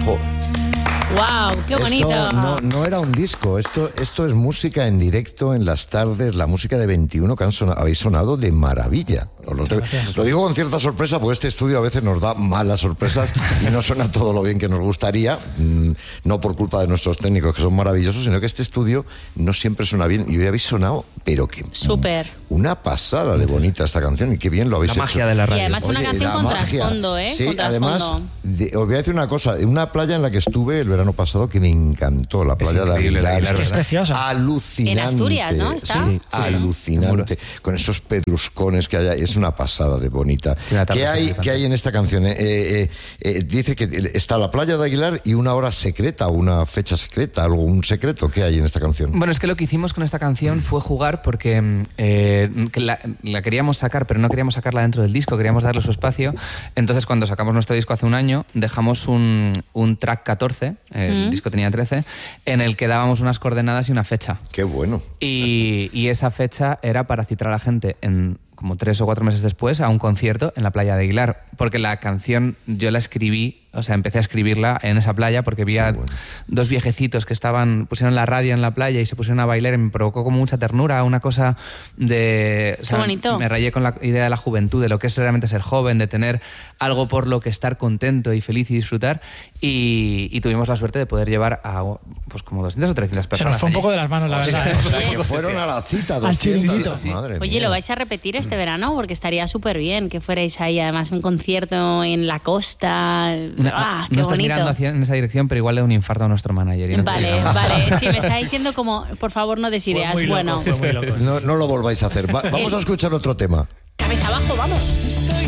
Jo. ¡Wow! ¡Qué bonito! Esto no era un disco, esto es música en directo en las tardes, la música de 21 que habéis sonado de maravilla. Lo digo con cierta sorpresa, porque este estudio a veces nos da malas sorpresas y no suena todo lo bien que nos gustaría, no por culpa de nuestros técnicos que son maravillosos, sino que este estudio no siempre suena bien. Y hoy habéis sonado, pero que... Súper. Una pasada de bonita esta canción, y qué bien lo habéis hecho. La magia de la radio. Y además una canción con trasfondo, ¿eh? Sí, con además, trasfondo. os voy a decir una cosa, una playa en la que estuve el verano pasado que me encantó, la playa de Aguilar. Es preciosa. Alucinante. En Asturias, ¿no? ¿Está? Sí, alucinante. Con esos pedruscones que hay, es una pasada de bonita. ¿Qué hay en esta canción? Dice que está la playa de Aguilar y una hora secreta, una fecha secreta, algún secreto. ¿Qué hay en esta canción? Bueno, es que lo que hicimos con esta canción fue jugar porque que la queríamos sacar, pero no queríamos sacarla dentro del disco, queríamos darle su espacio. Entonces, cuando sacamos nuestro disco hace un año, dejamos un track 14, el disco tenía 13, en el que dábamos unas coordenadas y una fecha. ¡Qué bueno! Y esa fecha era para citar a la gente en como 3 o 4 meses después a un concierto en la playa de Aguilar, porque la canción yo la escribí, o sea, empecé a escribirla en esa playa porque vi a dos viejecitos que pusieron la radio en la playa y se pusieron a bailar y me provocó como mucha ternura, una cosa de... O sea, qué bonito. Me rayé con la idea de la juventud, de lo que es realmente ser joven, de tener algo por lo que estar contento y feliz y disfrutar, y tuvimos la suerte de poder llevar a pues como 200 o 300 personas. Se nos fue un allí. poco de las manos, la verdad. O sea, que fueron a la cita, Al chiringuito. Sí. Madre Oye, mía. ¿lo vais a repetir este verano? Porque estaría súper bien que fuerais ahí, además un concierto en la costa. ¡Qué No estás bonito! mirando en esa dirección, pero igual le da un infarto a nuestro manager. Y no te Vale, digo. vale. Sí, me está diciendo como, por favor, no des ideas. Fue muy loco, Bueno, fue muy loco. No lo volváis a hacer. Vamos a escuchar otro tema. cabeza abajo, vamos.